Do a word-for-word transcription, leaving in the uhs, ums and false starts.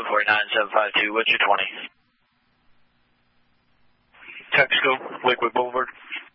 four nine seven five two, what's your twenty? Texaco, Lakewood Boulevard.